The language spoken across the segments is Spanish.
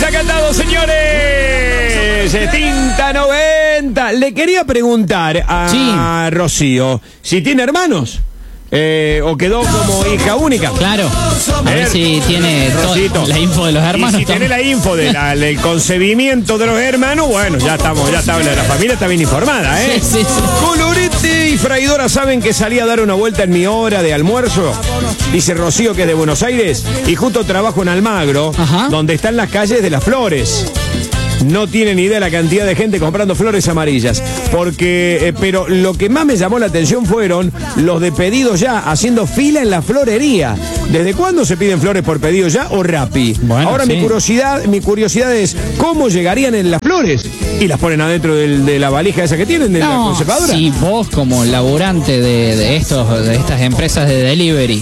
ha cantado, señores. Tinta 90. Le quería preguntar a Rocío si tiene hermanos. ¿O quedó como hija única? Claro. A ver si tiene la info de los hermanos. Y si tiene la info del concebimiento de los hermanos, bueno, ya estamos, la familia está bien informada, ¿eh? Sí. Colorete y Fraidora saben que salí a dar una vuelta en mi hora de almuerzo. Dice Rocío, que es de Buenos Aires, y justo trabajo en Almagro, donde están las calles de las flores. No tienen idea la cantidad de gente comprando flores amarillas. Pero lo que más me llamó la atención fueron los de pedido ya, haciendo fila en la florería. ¿Desde cuándo se piden flores por pedido ya o Rappi? Bueno, ahora sí. mi curiosidad es, ¿cómo llegarían en las flores? ¿Y las ponen adentro de la valija esa que tienen, de la conservadora? Si vos como laburante de estas empresas de delivery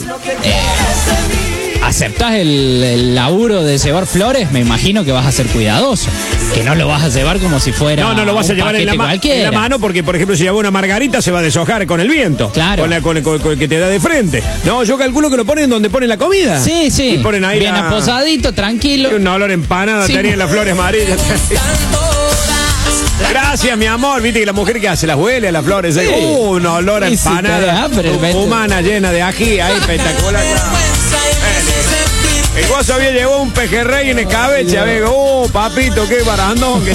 aceptás el laburo de llevar flores, me imagino que vas a ser cuidadoso. Que no lo vas a llevar como si fuera. No lo vas a llevar en la mano, porque, por ejemplo, si lleva una margarita se va a deshojar con el viento. Claro. Con el que te da de frente. No, yo calculo que lo ponen donde ponen la comida. Sí. Y ponen ahí bien aposadito, tranquilo. Un olor empanada tenía las flores amarillas. Gracias, mi amor. Viste que la mujer que hace las huele a las flores. Sí. Un olor a empanada. Humana llena de ají. Ahí, espectacular. El guaso había llevado un pejerrey en el cabeza. Papito, qué barandón.